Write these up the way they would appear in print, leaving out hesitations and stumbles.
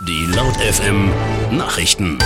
Die Laut FM Nachrichten.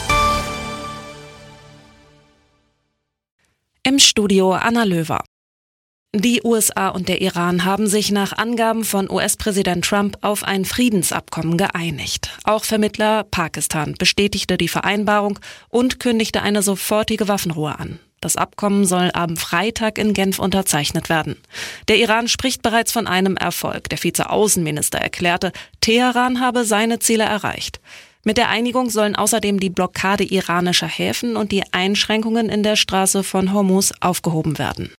Im Studio Anna Löwer. Die USA und der Iran haben sich nach Angaben von US-Präsident Trump auf ein Friedensabkommen geeinigt. Auch Vermittler Pakistan bestätigte die Vereinbarung und kündigte eine sofortige Waffenruhe an. Das Abkommen soll am Freitag in Genf unterzeichnet werden. Der Iran spricht bereits von einem Erfolg. Der Vizeaußenminister erklärte, Teheran habe seine Ziele erreicht. Mit der Einigung sollen außerdem die Blockade iranischer Häfen und die Einschränkungen in der Straße von Hormuz aufgehoben werden.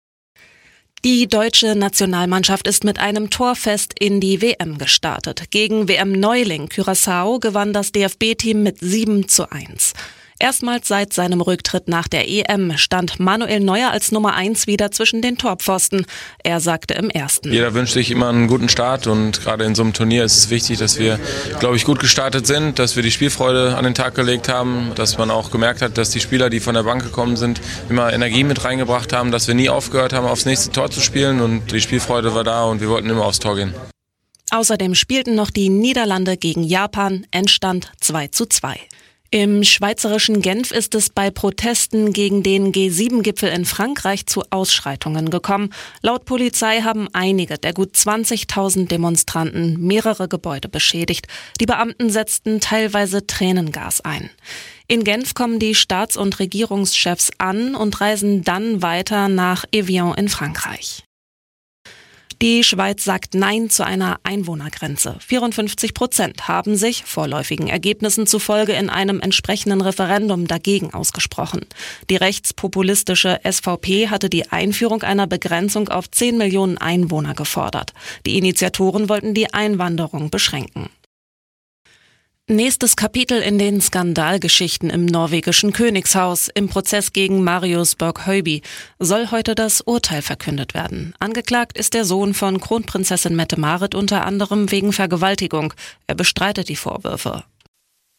Die deutsche Nationalmannschaft ist mit einem Torfest in die WM gestartet. Gegen WM-Neuling Curaçao gewann das DFB-Team mit 7:1. Erstmals seit seinem Rücktritt nach der EM stand Manuel Neuer als Nummer 1 wieder zwischen den Torpfosten. Er sagte im ersten: Jeder wünscht sich immer einen guten Start und gerade in so einem Turnier ist es wichtig, dass wir, glaube ich, gut gestartet sind, dass wir die Spielfreude an den Tag gelegt haben, dass man auch gemerkt hat, dass die Spieler, die von der Bank gekommen sind, immer Energie mit reingebracht haben, dass wir nie aufgehört haben, aufs nächste Tor zu spielen und die Spielfreude war da und wir wollten immer aufs Tor gehen. Außerdem spielten noch die Niederlande gegen Japan, Endstand 2:2. Im schweizerischen Genf ist es bei Protesten gegen den G7-Gipfel in Frankreich zu Ausschreitungen gekommen. Laut Polizei haben einige der gut 20.000 Demonstranten mehrere Gebäude beschädigt. Die Beamten setzten teilweise Tränengas ein. In Genf kommen die Staats- und Regierungschefs an und reisen dann weiter nach Evian in Frankreich. Die Schweiz sagt Nein zu einer Einwohnergrenze. 54% haben sich, vorläufigen Ergebnissen zufolge, in einem entsprechenden Referendum dagegen ausgesprochen. Die rechtspopulistische SVP hatte die Einführung einer Begrenzung auf 10 Millionen Einwohner gefordert. Die Initiatoren wollten die Einwanderung beschränken. Nächstes Kapitel in den Skandalgeschichten im norwegischen Königshaus. Im Prozess gegen Marius Berg-Høiby soll heute das Urteil verkündet werden. Angeklagt ist der Sohn von Kronprinzessin Mette-Marit unter anderem wegen Vergewaltigung. Er bestreitet die Vorwürfe.